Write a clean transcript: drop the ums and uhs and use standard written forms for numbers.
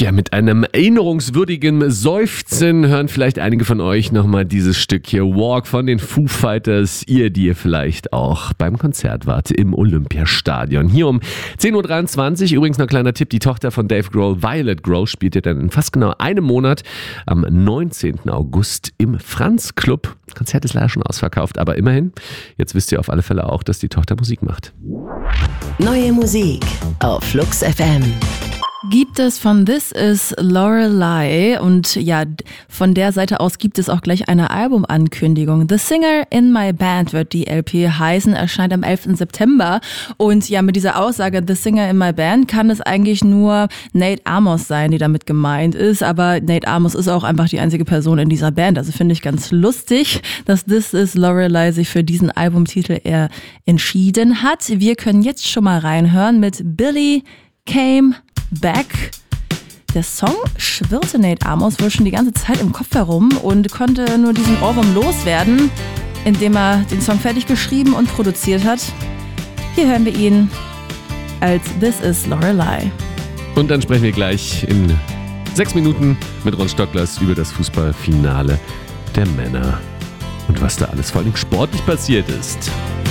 Ja, mit einem erinnerungswürdigen Seufzen hören vielleicht einige von euch nochmal dieses Stück hier, Walk von den Foo Fighters, die ihr vielleicht auch beim Konzert wart im Olympiastadion. Hier um 10.23 Uhr, übrigens noch ein kleiner Tipp, die Tochter von Dave Grohl, Violet Grohl, spielt ihr dann in fast genau einem Monat am 19. August im Franz Club. Das Konzert ist leider schon ausverkauft, aber immerhin, jetzt wisst ihr auf alle Fälle auch, dass die Tochter Musik macht. Neue Musik auf Flux FM. Gibt es von This Is Lorelei und ja, von der Seite aus gibt es auch gleich eine Albumankündigung. The Singer in My Band wird die LP heißen, erscheint am 11. September und ja, mit dieser Aussage The Singer in My Band kann es eigentlich nur Nate Amos sein, die damit gemeint ist, aber Nate Amos ist auch einfach die einzige Person in dieser Band, also finde ich ganz lustig, dass This Is Lorelei sich für diesen Albumtitel eher entschieden hat. Wir können jetzt schon mal reinhören mit Billy Came Back. Der Song schwirrte Nate Amos wohl schon die ganze Zeit im Kopf herum und konnte nur diesen Ohrwurm loswerden, indem er den Song fertig geschrieben und produziert hat. Hier hören wir ihn als This Is Lorelei. Und dann sprechen wir gleich in 6 Minuten mit Ron Stocklers über das Fußballfinale der Männer und was da alles vor allem sportlich passiert ist.